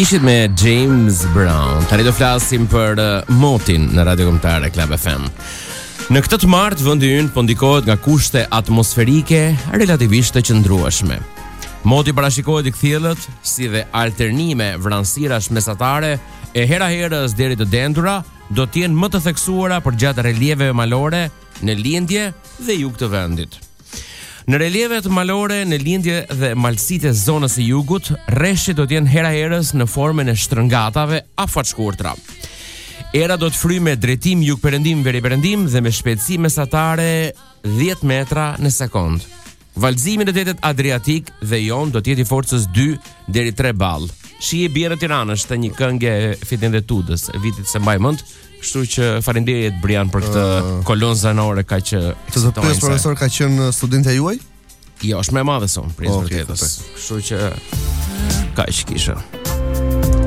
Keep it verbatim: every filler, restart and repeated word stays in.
Ishit me James Brown. Tani do flasim për uh, motin në Radio Kombëtare Club F M. Në këtë të martë, vendi ynë po ndikohet nga kushte atmosferike relativisht të qëndrueshme. Moti parashikohet i kthjellët si dhe alternime vranësirash mesatare e hera herës deri të dendura do të jenë më të theksuara për gjatë relieveve malore në lindje dhe jug të vendit. Në relievet malore në lindje dhe malësitë e zonës së jugut, rreshtit do të jenë hera herës në formën e shtrëngatave afatshkurtra. Era do të fryjë me drejtim jug-perëndim veri-perëndim dhe me shpejtësi mesatare dhjetë metra në sekond. Valëzimi në detet Adriatik dhe Jon do të jetë i forcës dy deri tre ball. Shi e bie në Tiranë është një këngë e Fitin dhe Tudës, e vitit se mbaj mend, kështu që faleminderit Brian për këtë uh, kolonë zanore kaq që të të pyes profesor ka qenë studente juaj? Jo, është më e madhe son, pjesë okay, vërtetës. Kështu që kaq kisha.